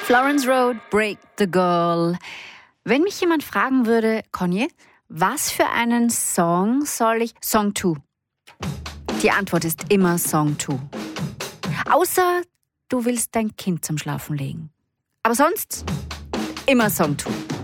Florence Road, Break the Girl. Wenn mich jemand fragen würde, Conny, was für einen Song soll ich... Song 2. Die Antwort ist immer Song 2. Außer du willst dein Kind zum Schlafen legen. Aber sonst immer Song 2.